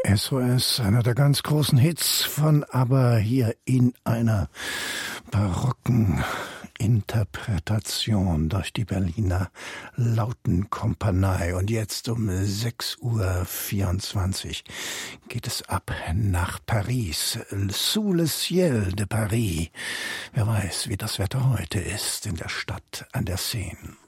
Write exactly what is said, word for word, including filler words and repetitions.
S O S, einer der ganz großen Hits von ABBA, hier in einer barocken Interpretation durch die Berliner Lautenkompanie. Und jetzt um sechs Uhr vierundzwanzig geht es ab nach Paris. Sous le ciel de Paris. Wer weiß, wie das Wetter heute ist in der Stadt an der Seine.